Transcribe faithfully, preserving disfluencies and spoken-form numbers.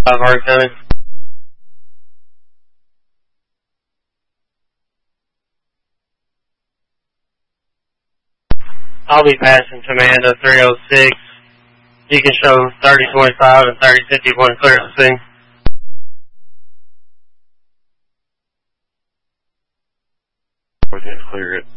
five Hart County. I'll be passing command of three oh six. You can show thirty twenty-five and thirty fifty-one clear to the scene. We can't clear it.